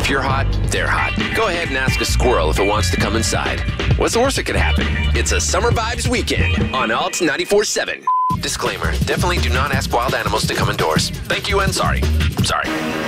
If you're hot, they're hot. Go ahead and ask a squirrel if it wants to come inside. What's the worst that could happen? It's a Summer Vibes weekend on Alt 94.7. Disclaimer, definitely do not ask wild animals to come indoors. Thank you and sorry. Sorry.